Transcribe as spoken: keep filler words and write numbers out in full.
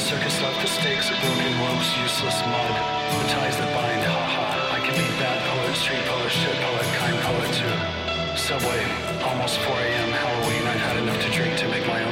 circus left the stakes of broken ropes, useless mud, the ties that bind, haha. I can be bad poet, street poet, shit poet, kind poet too. Subway, almost four a.m. Halloween, I've had enough to drink to make my own